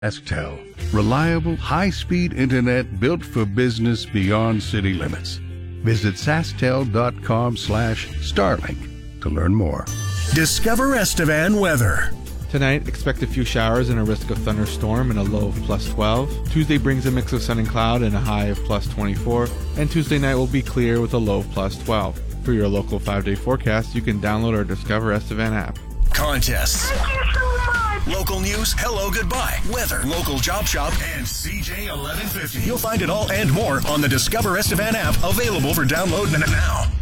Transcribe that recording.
Estel, reliable, high-speed internet built for business beyond city limits. Visit sastel.com/Starlink to learn more. Discover Estevan weather. Tonight, expect a few showers and a risk of thunderstorm and a low of +12. Tuesday brings a mix of sun and cloud and a high of +24. And Tuesday night will be clear with a low of +12. For your local 5-day forecast, you can download our Discover Estevan app. Contests. Thank you so much. Local news, hello, goodbye, weather, local job shop, and CJ 1150. You'll find it all and more on the Discover Estevan app, available for download now.